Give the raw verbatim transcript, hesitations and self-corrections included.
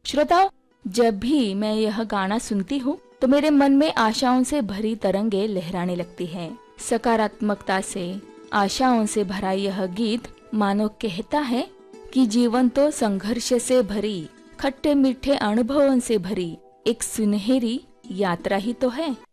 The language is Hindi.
श्रोताओं, जब भी मैं यह गाना सुनती हूँ तो मेरे मन में आशाओं से भरी तरंगे लहराने लगती हैं। सकारात्मकता से, आशाओं से भरा यह गीत मानो कहता है कि जीवन तो संघर्ष से भरी, खट्टे मीठे अनुभवों से भरी एक सुनहरी यात्रा ही तो है।